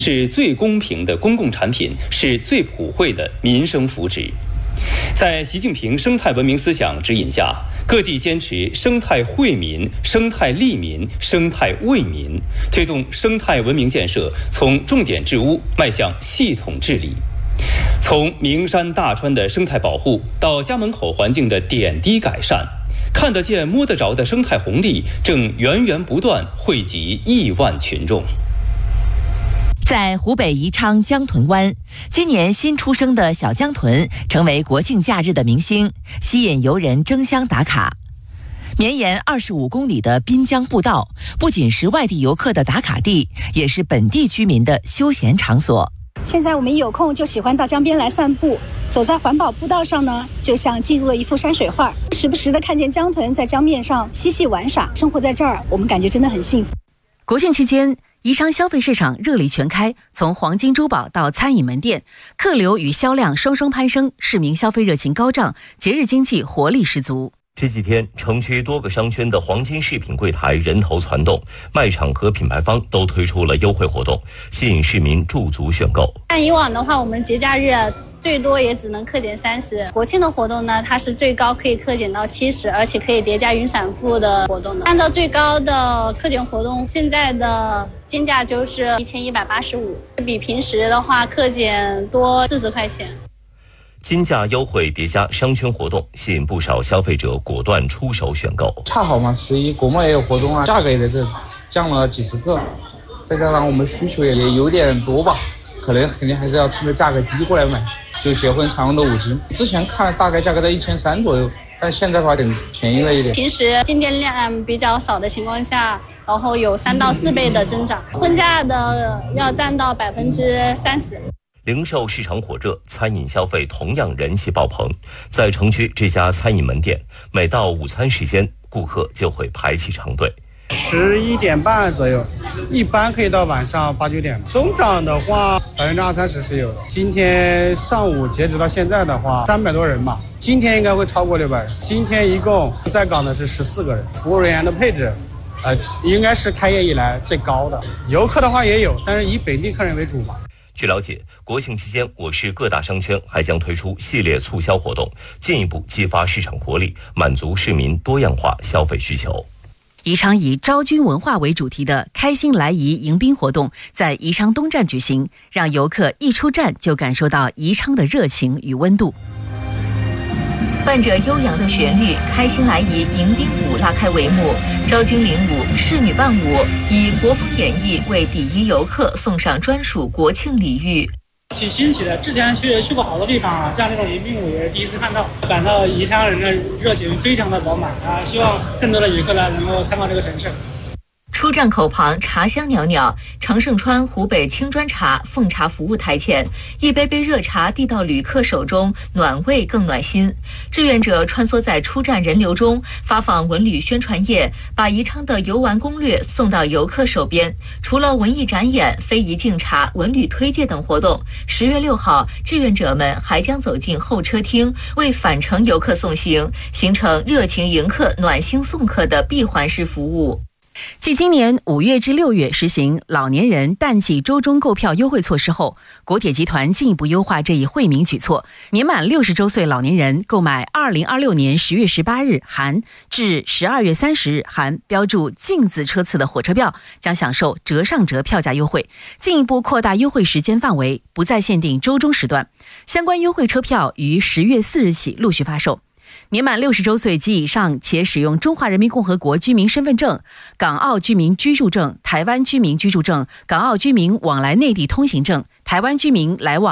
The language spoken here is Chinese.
是最公平的公共产品，是最普惠的民生福祉。在习近平生态文明思想指引下，各地坚持生态惠民、生态利民、生态为民，推动生态文明建设从重点治污迈向系统治理。从名山大川的生态保护到家门口环境的点滴改善，看得见摸得着的生态红利正源源不断惠及亿万群众。 在湖北宜昌江豚湾，今年新出生的小江豚成为国庆假日的明星，吸引游人争相打卡。绵延25公里的滨江步道，不仅是外地游客的打卡地，也是本地居民的休闲场所。 现在我们一有空就喜欢到江边来散步，走在环保步道上呢，就像进入了一幅山水画，时不时的看见江豚在江面上嬉戏玩耍。生活在这儿，我们感觉真的很幸福。 国庆期间，宜昌消费市场热力全开，从黄金珠宝到餐饮门店，客流与销量双双攀升，市民消费热情高涨，节日经济活力十足。 这几天，城区多个商圈的黄金饰品柜台人头攒动，卖场和品牌方都推出了优惠活动，吸引市民驻足选购。 按以往的话，我们节假日最多也只能克减30%，国庆的活动呢，它是最高可以克减到70%，而且可以叠加云闪付的活动的。按照最高的克减活动，现在的金价就是1185，比平时的话克减多40块钱。 金价优惠叠加商圈活动，吸引不少消费者果断出手选购。 恰好嘛，11国贸也有活动啊，价格也在这降了几十克，再加上我们需求也有点多吧，肯定还是要趁着价格低过来买。就结婚常用的5金，之前看大概价格在1300左右，但现在的话便宜了一点。 平时进店量比较少的情况下，然后有3到4倍的增长，婚嫁的要占到30%。 零售市场火热，餐饮消费同样人气爆棚。在城区这家餐饮门店，每到午餐时间，顾客就会排起长队。 11点半左右，一般可以到晚上8、9点。增长的话，20-30%是有的。今天上午截止到现在的话，300多人吧。今天应该会超过600人。今天一共在岗的是14个人，服务人员的配置，应该是开业以来最高的。游客的话也有，但是以本地客人为主嘛。 据了解，国庆期间，我市各大商圈还将推出系列促销活动，进一步激发市场活力，满足市民多样化消费需求。 宜昌以昭君文化为主题的开心来宜迎宾活动在宜昌东站举行，让游客一出站就感受到宜昌的热情与温度。 伴着悠扬的旋律，开心来宜迎宾舞拉开帷幕。昭君领舞，仕女伴舞，以国风演绎为第一游客送上专属国庆礼遇。 挺新奇的，之前去过好多地方啊，像这种迎宾舞也是第一次看到，感到宜昌人的热情非常的饱满啊！希望更多的游客来能够参观这个城市。 出站口旁茶香袅袅，常胜川湖北青砖茶奉茶服务台前，一杯杯热茶递到旅客手中，暖胃更暖心。志愿者穿梭在出站人流中，发放文旅宣传页，把宜昌的游玩攻略送到游客手边。除了文艺展演、非遗敬茶、文旅推介等活动，10月6号，志愿者们还将走进候车厅，为返程游客送行，形成热情迎客、暖心送客的闭环式服务。 继今年5月至6月实行老年人淡季周中购票优惠措施后，国铁集团进一步优化这一惠民举措。年满60周岁老年人购买2026年10月18日含至12月30日含标注镜子车次的火车票，将享受折上折票价优惠。进一步扩大优惠时间范围，不再限定周中时段。相关优惠车票于10月4日起陆续发售。年满60周岁及以上且使用中华人民共和国居民身份证、港澳居民居住证、台湾居民居住证、港澳居民往来内地通行证、台湾居民来往